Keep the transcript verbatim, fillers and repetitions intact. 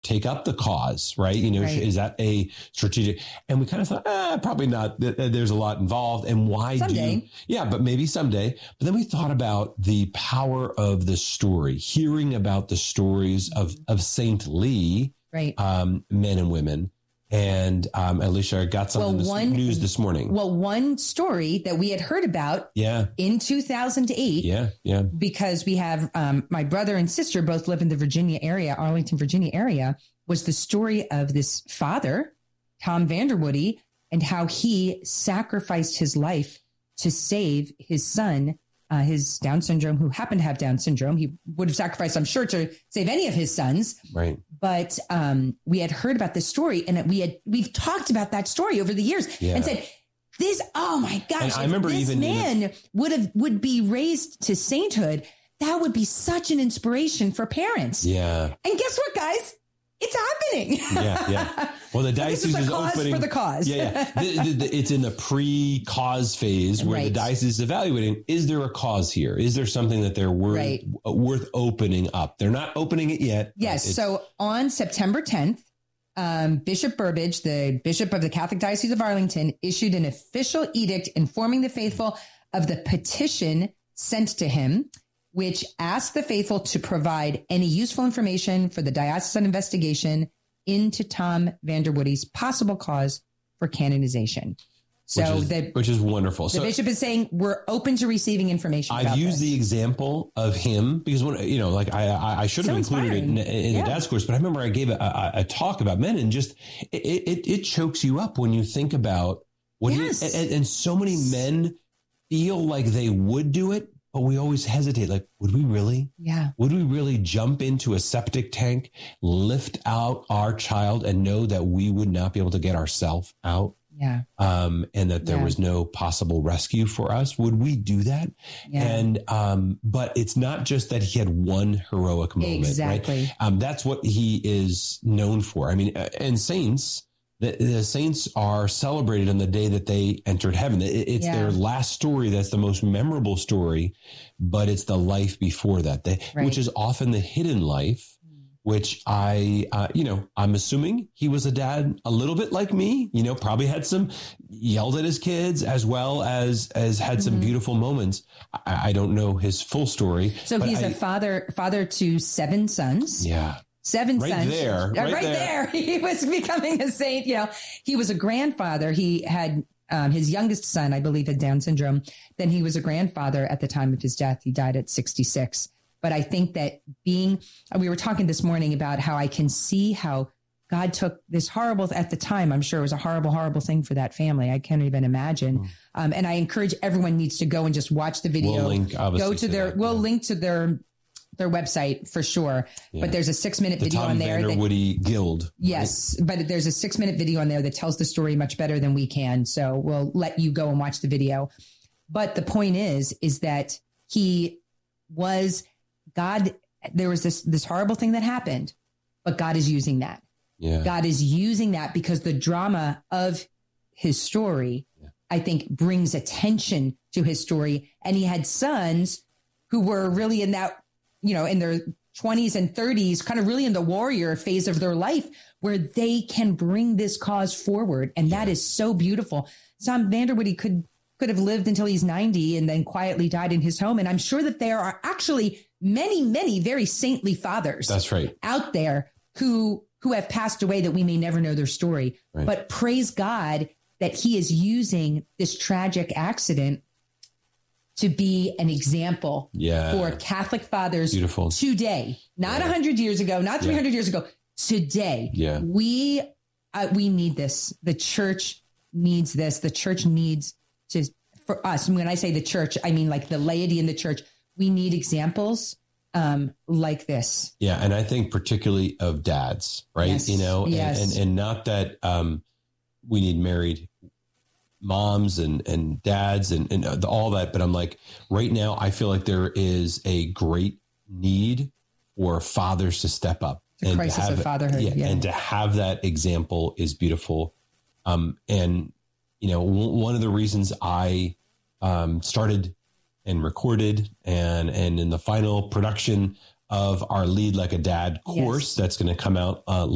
take up the cause, right? You know, Right. is that a strategic? And we kind of thought, ah, probably not. There's a lot involved. And why Someday. do, yeah, but maybe someday. But then we thought about the power of the story, hearing about the stories of, of Saint Lee, Right. um, men and women. And um, Alicia got something Well, this one- news this morning. Well, one story that we had heard about yeah, in two thousand eight, yeah, yeah. because we have um, my brother and sister both live in the Virginia area, Arlington, Virginia area, was the story of this father, Tom Vanderwoody, and how he sacrificed his life to save his son, uh, his Down syndrome, who happened to have Down syndrome. He would have sacrificed, I'm sure, to save any of his sons. Right. But um, we had heard about this story, and we had we've talked about that story over the years, Yeah. and said, "This, oh my gosh! And I if remember this even in man would have would be raised to sainthood. That would be such an inspiration for parents." Yeah. And guess what, guys? It's happening. Yeah, yeah. Well, the So this diocese is a is cause opening for the cause. Yeah, yeah. The, the, the, it's in the pre-cause phase where the Right. diocese is evaluating: is there a cause here? Is there something that they're worth Right. worth opening up? They're not opening it yet. but Yes. it's- So on September tenth, um, Bishop Burbage, the Bishop of the Catholic Diocese of Arlington, issued an official edict informing the faithful of the petition sent to him, which asked the faithful to provide any useful information for the diocesan investigation into Tom Vanderwoody's possible cause for canonization. So which is, the, which is wonderful. the So bishop is saying we're open to receiving information. I've about used this. the example of him because when you know, like I, I, I should have So included it in, inspiring. in Yeah. the dad's course, but I remember I gave a, a, a talk about men, and just it, it, it chokes you up when you think about what Yes. he, and, and so many men feel like they would do it, but we always hesitate. Like, would we really? Yeah. Would we really jump into a septic tank, lift out our child, and know that we would not be able to get ourselves out? Yeah. Um, and that there Yeah. was no possible rescue for us? Would we do that? Yeah. And, um, but it's not just that he had one heroic moment, Exactly. right? Um, that's what he is known for. I mean, uh, and saints, the, the saints are celebrated on the day that they entered heaven. It, it's Yeah. their last story. That's the most memorable story, but it's the life before that, they, Right. which is often the hidden life. Which I, uh, you know, I'm assuming he was a dad a little bit like me, you know, probably had some yelled at his kids as well as, as had some Mhm. beautiful moments. I, I don't know his full story. So but he's I- a father, father to seven sons. yeah, Seven Right sons. there, Yeah, right right, there. there. He was becoming a saint. You know, he was a grandfather. He had um, his youngest son, I believe, had Down syndrome. Then he was a grandfather at the time of his death. He died at sixty-six. But I think that being, we were talking this morning about how I can see how God took this horrible, at the time, I'm sure it was a horrible, horrible thing for that family. I can't even imagine. Mm. Um, and I encourage everyone needs to go and just watch the video. We'll link, obviously, go to to their, that, we'll yeah. link to their, their website for sure. Yeah. But there's a six minute the video Tom on there. that- Vanderwoody Guild. Yes, but there's a six minute video on there that tells the story much better than we can. So we'll let you go and watch the video. But the point is, is that he was God. There was this, this horrible thing that happened, but God is using that. Yeah. God is using that because the drama of his story, Yeah. I think, brings attention to his story. And he had sons who were really in that, you know, in their twenties and thirties, kind of really in the warrior phase of their life, where they can bring this cause forward. And that is so beautiful. Tom Vanderwoody could could have lived until he's ninety and then quietly died in his home. And I'm sure that there are actually many, many very saintly fathers That's right. out there who who have passed away that we may never know their story. Right. But praise God that he is using this tragic accident to be an example Yeah. for Catholic fathers Beautiful. today, not a Yeah. hundred years ago, not three hundred years ago, today. Yeah. We, uh, we need this. The church needs this. The church needs to, for us. And when I say the church, I mean like the laity in the church. We need examples um, like this. Yeah, and I think particularly of dads, right? Yes, You know, and, yes. and and not that um, we need married moms and and dads and and all that, but I'm like, right now, I feel like there is a great need for fathers to step up. The and crisis to have, of fatherhood, yeah, yeah. and to have that example is beautiful. Um, and you know, w- one of the reasons I um, started and recorded and and in the final production of our Lead Like a Dad course Yes. that's going to come out uh,